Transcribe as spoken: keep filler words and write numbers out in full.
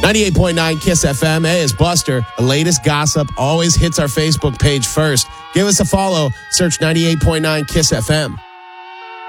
ninety-eight point nine Kiss F M. Hey, it's Buster. The latest gossip always hits our Facebook page first. Give us a follow. Search ninety-eight point nine Kiss F M.